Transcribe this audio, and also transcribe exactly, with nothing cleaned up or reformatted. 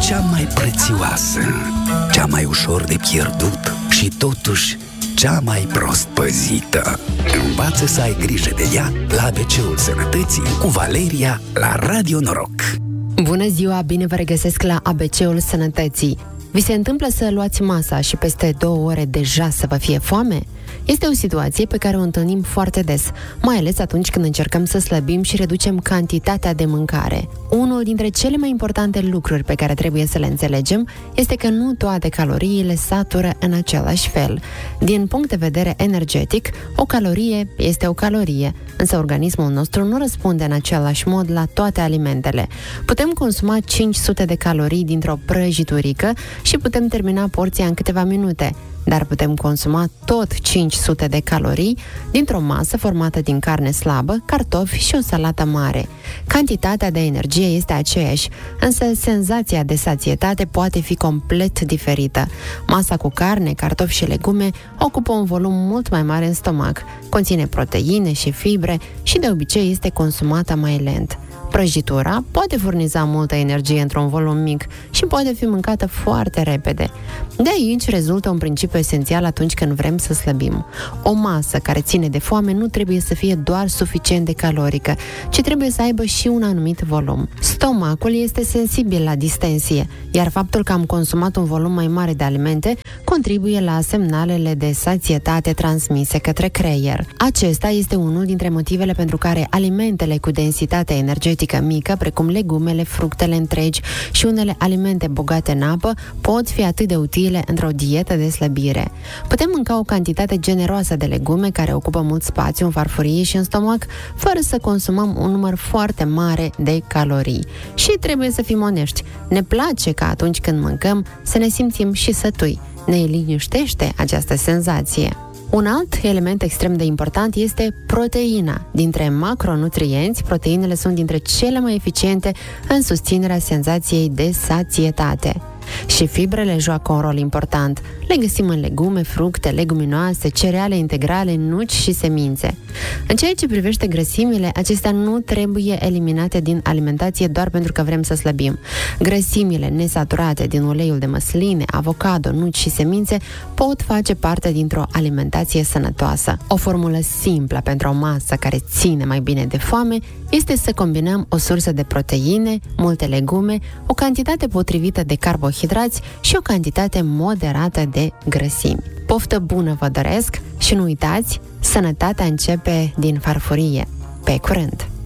cea mai prețioasă, cea mai ușor de pierdut și totuși cea mai prost păzită. Învață să ai grijă de ea la A B C-ul Sănătății cu Valeria la Radio Noroc. Bună ziua, bine vă regăsesc la A B C-ul Sănătății. Vi se întâmplă să luați masa și peste două ore deja să vă fie foame? Este o situație pe care o întâlnim foarte des, mai ales atunci când încercăm să slăbim și reducem cantitatea de mâncare. Unul dintre cele mai importante lucruri pe care trebuie să le înțelegem este că nu toate caloriile satură în același fel. Din punct de vedere energetic, o calorie este o calorie, însă organismul nostru nu răspunde în același mod la toate alimentele. Putem consuma cinci sute de calorii dintr-o prăjiturică și putem termina porția în câteva minute, dar putem consuma tot cinci sute de calorii dintr-o masă formată din carne slabă, cartofi și o salată mare. Cantitatea de energie este aceeași, însă senzația de sațietate poate fi complet diferită. Masa cu carne, cartofi și legume ocupă un volum mult mai mare în stomac, conține proteine și fibre și de obicei este consumată mai lent. Prăjitura poate furniza multă energie într-un volum mic și poate fi mâncată foarte repede. De aici rezultă un principiu esențial atunci când vrem să slăbim. O masă care ține de foame nu trebuie să fie doar suficient de calorică, ci trebuie să aibă și un anumit volum. Stomacul este sensibil la distensie, iar faptul că am consumat un volum mai mare de alimente contribuie la semnalele de sațietate transmise către creier. Acesta este unul dintre motivele pentru care alimentele cu densitate energetică mică, precum legumele, fructele întregi și unele alimente bogate în apă, pot fi atât de utile într-o dietă de slăbire. Putem mânca o cantitate generoasă de legume care ocupă mult spațiu în farfurie și în stomac, fără să consumăm un număr foarte mare de calorii. Și trebuie să fim onești. Ne place ca atunci când mâncăm să ne simțim și sătui. Ne liniștește această senzație. Un alt element extrem de important este proteina. Dintre macronutrienți, proteinele sunt dintre cele mai eficiente în susținerea senzației de sațietate. Și fibrele joacă un rol important. Le găsim în legume, fructe, leguminoase, cereale integrale, nuci și semințe. În ceea ce privește grăsimile, acestea nu trebuie eliminate din alimentație doar pentru că vrem să slăbim. Grăsimile nesaturate din uleiul de măsline, avocado, nuci și semințe pot face parte dintr-o alimentație sănătoasă. O formulă simplă pentru o masă care ține mai bine de foame este să combinăm o sursă de proteine, multe legume, o cantitate potrivită de carbohidrați și o cantitate moderată de grăsimi. Poftă bună vă doresc și nu uitați, sănătatea începe din farfurie. Pe curând!